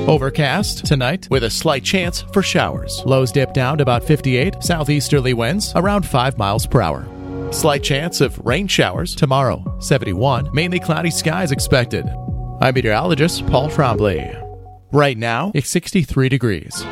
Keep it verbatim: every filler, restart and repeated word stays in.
Overcast tonight with a slight chance for showers. Lows dip down to about fifty-eight. Southeasterly winds around five miles per hour. Slight chance of rain showers tomorrow. seventy-one. Mainly cloudy skies expected. I'm meteorologist Paul Trombley. Right now, it's sixty-three degrees.